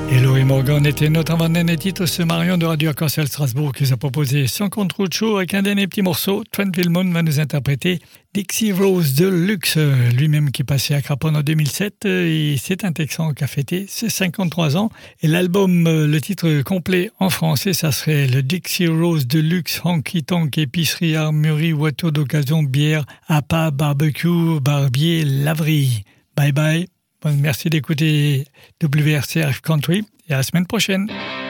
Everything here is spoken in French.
Et Laurie Morgan était notre avant-dernier titre, ce Marion de Radio Arc-en-Ciel Strasbourg qui nous a proposé son contrôle show avec un dernier petit morceau. Trent Villmon va nous interpréter Dixie Rose Deluxe, lui-même qui passait à Craponne en 2007 et c'est un Texan qui a fêté ses 53 ans. Et l'album, le titre complet en français, ça serait le Dixie Rose Deluxe Honky Tonk Épicerie Armurerie Voiture d'occasion bière appât barbecue barbier laverie. Bye bye. Merci d'écouter WRCR Country et à la semaine prochaine.